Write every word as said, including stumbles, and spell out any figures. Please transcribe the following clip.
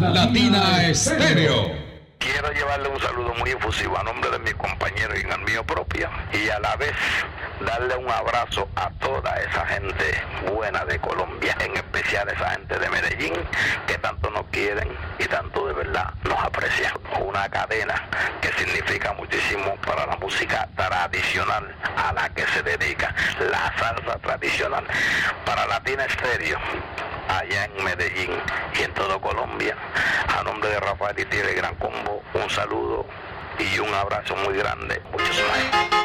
Latina Estéreo. Quiero llevarle un saludo muy efusivo a nombre de mis compañeros y en el mío propio, y a la vez darle un abrazo a toda esa gente buena de Colombia, en especial esa gente de Medellín que tanto nos quieren y tanto de verdad nos aprecian. Una cadena que significa muchísimo para la música tradicional a la que se dedica, la salsa tradicional. Para Latina Estéreo, allá en Medellín y en todo Colombia, a nombre de Rafael y Tigre Gran Combo, un saludo y un abrazo muy grande. Muchos más.